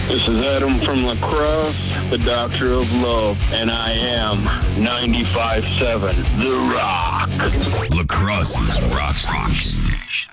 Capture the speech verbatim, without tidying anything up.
This is Adam from La Crosse, the Doctor of Love, and I am ninety-five point seven The Rock. La Crosse's Rock Station.